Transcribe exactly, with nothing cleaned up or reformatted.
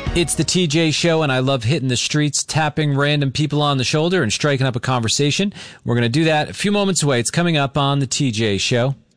It's the T J Show, and I love hitting the streets, tapping random people on the shoulder and striking up a conversation. We're going to do that a few moments away. It's coming up on the T J Show.